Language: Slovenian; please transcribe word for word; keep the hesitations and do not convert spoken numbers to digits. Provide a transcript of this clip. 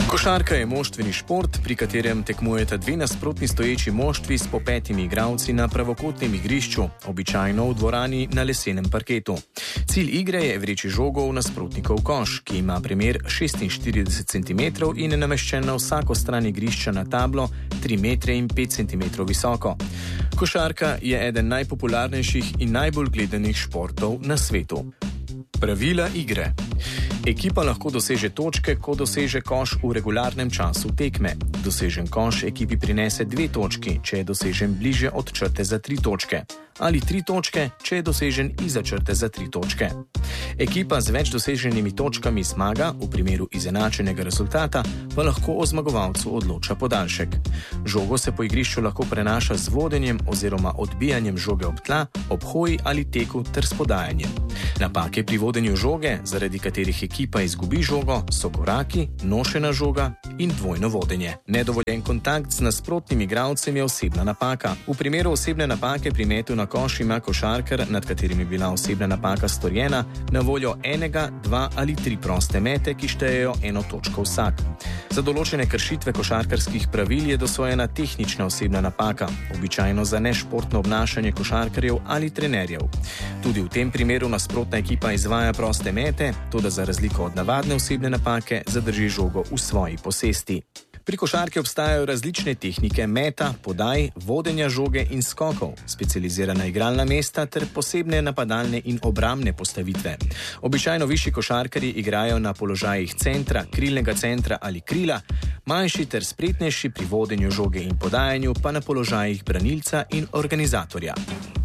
Košarka je moštveni šport, pri katerem tekmujeta dve nasprotni stoječi moštvi s po petimi igralci na pravokotnem igrišču, običajno v dvorani na lesenem parketu. Cilj igre je vreči žogo v nasprotnikov koš, ki ima premer šestinštirideset centimetrov in je nameščen na vsako stran igrišča na tablo tri metre in pet centimetrov visoko. Košarka je eden najpopularnejših in najbolj gledanih športov na svetu. Pravila igre. Ekipa lahko doseže točke, ko doseže koš v regularnem času tekme. Dosežen koš ekipi prinese dve točki, če je dosežen bliže od črte za tri točke. Ali tri točke, če je dosežen izza črte za tri točke. Ekipa z več doseženimi točkami zmaga, v primeru izenačenega rezultata pa lahko o zmagovalcu odloča podaljšek. Žogo se po igrišču lahko prenaša z vodenjem oziroma odbijanjem žoge ob tla, ob hoji ali teku ter s podajanjem. Napake pri vodenju žoge, zaradi katerih ekipa izgubi žogo, so koraki, nošena žoga in dvojno vodenje. Nedovoljen kontakt z nasprotnim igralcem je osebna napaka. V primeru osebne napake pri metu na koš ima košarkar, nad katerim je bila osebna napaka storjena, na voljo enega, dva ali tri proste mete, ki štejejo eno točko vsak. Za določene kršitve košarkarskih pravil je dosojena tehnična osebna napaka, običajno za nešportno obnašanje košarkarjev ali trenerjev. Tudi v tem primeru nasprotna ekipa izvaja proste mete, toda za razliko od navadne osebne napake zadrži žogo v svoji posesti. Pri košarki obstajajo različne tehnike meta, podaj, vodenja žoge in skokov, specializirana igralna mesta ter posebne napadalne in obrambne postavitve. Običajno višji košarkarji igrajo na položajih centra, krilnega centra ali krila, manjši ter spretnejši pri vodenju žoge in podajanju pa na položajih branilca in organizatorja.